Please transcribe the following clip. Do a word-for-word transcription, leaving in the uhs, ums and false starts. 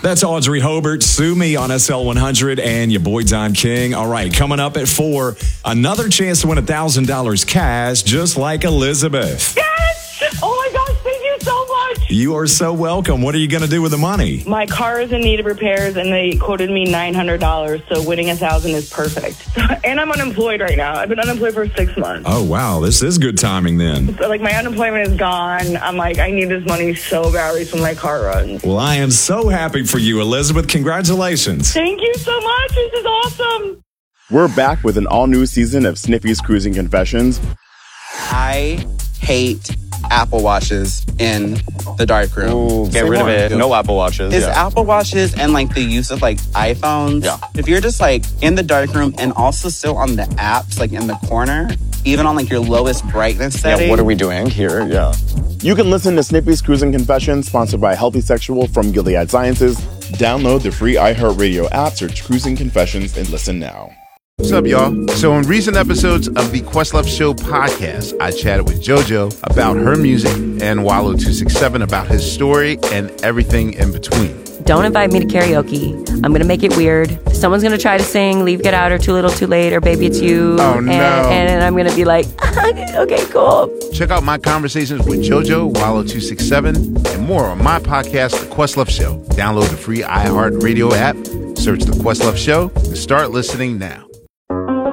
That's Audrey Hobart, Sue Me on S L one hundred, and your boy Don King. All right, coming up at four, another chance to win one thousand dollars cash, just like Elizabeth. Yes! Oh my gosh, thank you so much. You are so welcome. What are you going to do with the money? My car is in need of repairs, and they quoted me nine hundred dollars, so winning one thousand dollars is perfect. And I'm unemployed right now. I've been unemployed for six months. Oh, wow. This is good timing then. So, like, my unemployment is gone. I'm like, I need this money so badly so my car runs. Well, I am so happy for you, Elizabeth. Congratulations. Thank you so much. This is awesome. We're back with an all-new season of Snippy's Cruising Confessions. I hate Apple Watches in the darkroom. Ooh, get rid of it. No Apple Watches. It's yeah. Apple Watches and like the use of like iPhones. Yeah. If you're just like in the darkroom and also still on the apps, like in the corner, even on like your lowest brightness setting. Yeah, what are we doing here? Yeah. You can listen to Snippy's Cruising Confessions, sponsored by Healthy Sexual from Gilead Sciences. Download the free iHeartRadio app, search Cruising Confessions, and listen now. What's up, y'all? So in recent episodes of the Questlove Show podcast, I chatted with JoJo about her music and Wallow two six seven about his story and everything in between. Don't invite me to karaoke. I'm going to make it weird. Someone's going to try to sing Leave, Get Out, or Too Little, Too Late, or Baby It's You. Oh, no. And, and I'm going to be like, okay, cool. Check out my conversations with JoJo, Wallow two six seven, and more on my podcast, The Questlove Show. Download the free iHeartRadio app, search The Questlove Show, and start listening now.